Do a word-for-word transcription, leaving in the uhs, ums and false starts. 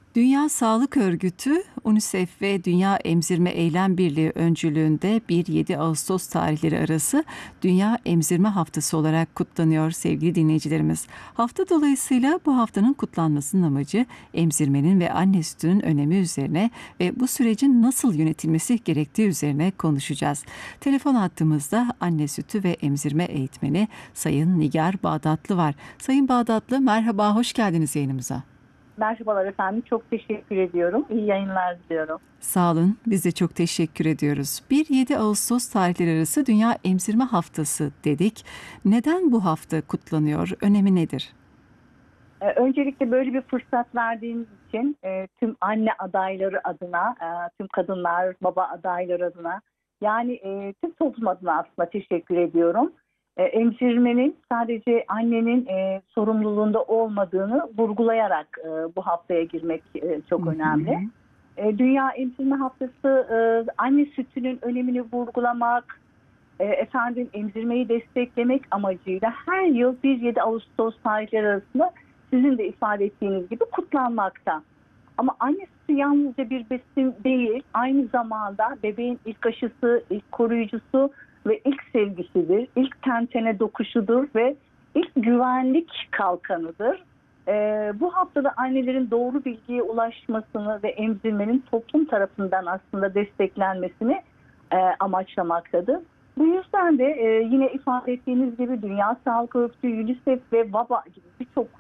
Dünya Sağlık Örgütü, UNICEF ve Dünya Emzirme Eylem Birliği öncülüğünde bir yedi Ağustos tarihleri arası Dünya Emzirme Haftası olarak kutlanıyor sevgili dinleyicilerimiz. Hafta dolayısıyla bu haftanın kutlanmasının amacı emzirmenin ve anne sütünün önemi üzerine ve bu sürecin nasıl yönetilmesi gerektiği üzerine konuşacağız. Telefon hattımızda anne sütü ve emzirme eğitmeni Sayın Nigar Bağdatlı var. Sayın Bağdatlı, merhaba, hoş geldiniz yayınımıza. Merhabalar efendim. Çok teşekkür ediyorum. İyi yayınlar diliyorum. Sağ olun. Biz de çok teşekkür ediyoruz. bir yedi Ağustos tarihleri arası Dünya Emzirme Haftası dedik. Neden bu hafta kutlanıyor? Önemi nedir? Ee, öncelikle böyle bir fırsat verdiğiniz için e, tüm anne adayları adına, e, tüm kadınlar, baba adayları adına, yani e, tüm toplum adına aslında teşekkür ediyorum. E, emzirmenin sadece annenin e, sorumluluğunda olmadığını vurgulayarak e, bu haftaya girmek e, çok Hı hı. önemli. E, Dünya Emzirme Haftası e, anne sütünün önemini vurgulamak, e, efendim emzirmeyi desteklemek amacıyla her yıl bir yedi Ağustos tarihleri arasında sizin de ifade ettiğiniz gibi kutlanmakta. Ama anne sütü yalnızca bir besin değil, aynı zamanda bebeğin ilk aşısı, ilk koruyucusu ve ilk sevgisidir, ilk ten tene dokuşudur ve ilk güvenlik kalkanıdır. Ee, bu haftada annelerin doğru bilgiye ulaşmasını ve emzirmenin toplum tarafından aslında desteklenmesini e, amaçlamaktadır. Bu yüzden de e, yine ifade ettiğiniz gibi Dünya Sağlık Örgütü, UNICEF ve V A B A gibi birçok